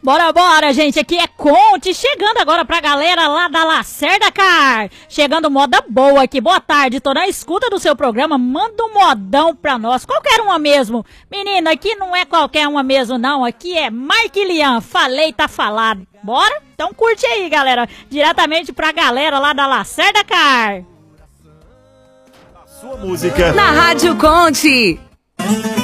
Bora, gente, aqui é Conte, chegando agora pra galera lá da Lacerda Car, chegando moda boa aqui, boa tarde, tô na escuta do seu programa, manda um modão pra nós, qualquer uma mesmo, menina, aqui não é qualquer uma mesmo não, aqui é Marquilian, falei, tá falado, bora? Então curte aí, galera, diretamente pra galera lá da Lacerda Car. Sua música na Rádio Conte.